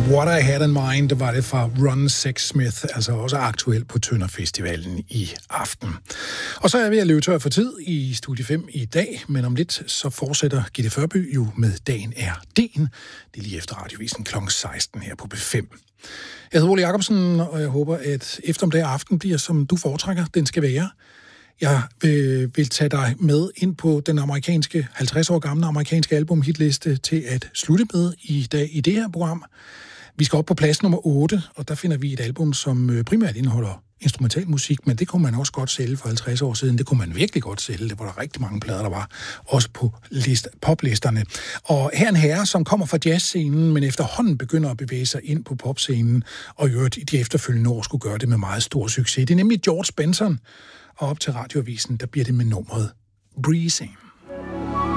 What I Had in Mind, det var det fra Ron Sexsmith, altså også aktuelt på Tønder Festivalen i aften. Og så er jeg ved at løbe tør for tid i Studie 5 i dag, men om lidt så fortsætter Gitte Førby jo med Dagen er D'en. Det er lige efter radiovisen kl. 16 her på B5. Jeg hedder Ole Jacobsen, og jeg håber, at eftermiddag og aften bliver, som du foretrækker, den skal være. Jeg vil tage dig med ind på den amerikanske, 50 år gamle amerikanske albumhitliste til at slutte med i dag i det her program. Vi skal op på plads nummer 8, og der finder vi et album, som primært indeholder instrumental musik, men det kunne man også godt sælge for 50 år siden. Det kunne man virkelig godt sælge. Det var der rigtig mange plader, der var, også på poplisterne. Og her en herre, som kommer fra jazzscenen, men efterhånden begynder at bevæge sig ind på popscenen, og i øvrigt i de efterfølgende år skulle gøre det med meget stor succes. Det er nemlig George Benson, og op til radioavisen, der bliver det med nummeret Breezing.